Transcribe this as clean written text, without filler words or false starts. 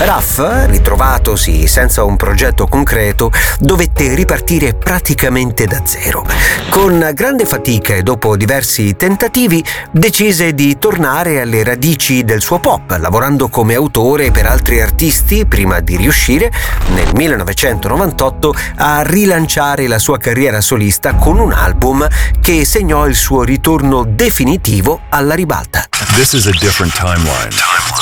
Raff, ritrovatosi senza un progetto concreto, dovette ripartire praticamente da zero. Con grande fatica e dopo diversi tentativi, decise di tornare alle radici del suo pop, lavorando come autore per altri artisti prima di riuscire, nel 1998, a rilanciare la sua carriera solista con un album che segnò il suo ritorno definitivo alla ribalta. This is a different timeline.